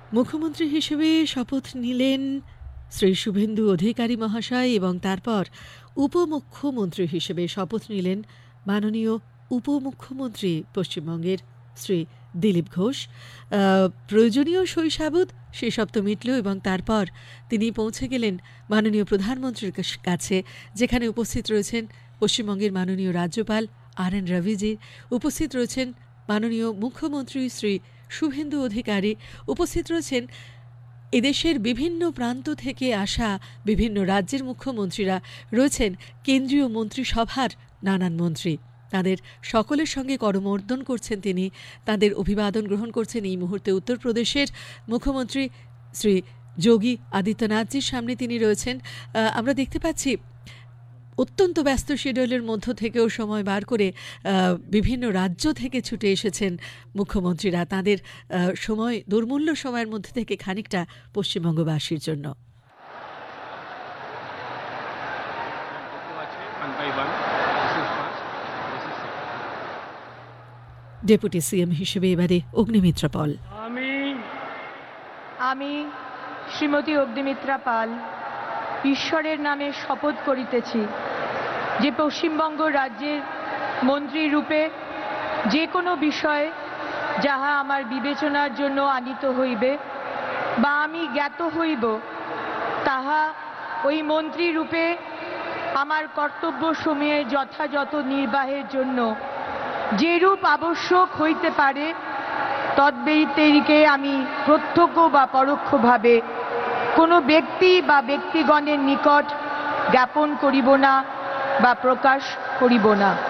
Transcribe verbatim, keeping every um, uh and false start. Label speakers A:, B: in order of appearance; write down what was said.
A: মুখ্যমন্ত্রী হিসেবে শপথ নিলেন শ্রী শুভেন্দু অধিকারী মহাশয় এবং তারপর উপমুখ্যমন্ত্রী হিসেবে শপথ নিলেন মাননীয় উপমুখ্যমন্ত্রী পশ্চিমবঙ্গের শ্রী দিলীপ ঘোষ। প্রয়োজনীয় শৈশাবুদ সেসব তো মিটল এবং তারপর তিনি পৌঁছে গেলেন মাননীয় প্রধানমন্ত্রীর কাছে, যেখানে উপস্থিত রয়েছেন পশ্চিমবঙ্গের মাননীয় রাজ্যপাল আর এন রবিজি, উপস্থিত রয়েছেন মাননীয় মুখ্যমন্ত্রী শ্রী শুভেন্দু অধিকারী, উপস্থিত রয়েছেন এদেশের বিভিন্ন প্রান্ত থেকে আসা বিভিন্ন রাজ্যের মুখ্যমন্ত্রীরা, রয়েছেন কেন্দ্রীয় মন্ত্রিসভার নানান মন্ত্রী। তাদের সকলের সঙ্গে করমর্দন করছেন তিনি, তাদের অভিবাদন গ্রহণ করছেন। এই মুহূর্তে উত্তরপ্রদেশের মুখ্যমন্ত্রী শ্রী যোগী আদিত্যনাথজির সামনে তিনি রয়েছেন। আমরা দেখতে পাচ্ছি অত্যন্ত ব্যস্ত শিডিউলের মধ্য থেকেও সময় বার করে বিভিন্ন রাজ্য থেকে ছুটে এসেছেন মুখ্যমন্ত্রীরা, তাদের সময় দুর্মূল্য সময়ের মধ্যে থেকে খানিকটা পশ্চিমবঙ্গবাসীর জন্য। ডেপুটি সিএম হিসেবে এবারে অগ্নিমিত্রা পাল।
B: আমি আমি শ্রীমতী অগ্নিমিত্রা পাল ঈশ্বরের নামে শপথ করিতেছি যে পশ্চিমবঙ্গ রাজ্যের মন্ত্রী রূপে যে কোনো বিষয় যাহা আমার বিবেচনার জন্য আনিত হইবে বা আমি জ্ঞাত হইব, তাহা ওই মন্ত্রী রূপে আমার কর্তব্য সমূহে যথাযথ নির্বাহের জন্য যেরূপ আবশ্যক হইতে পারে তদ্ব্যতিরিকে আমি প্রত্যক্ষ বা পরোক্ষভাবে কোনো ব্যক্তি বা ব্যক্তিগণের নিকট জ্ঞাপন করিব না বা প্রকাশ করিব না।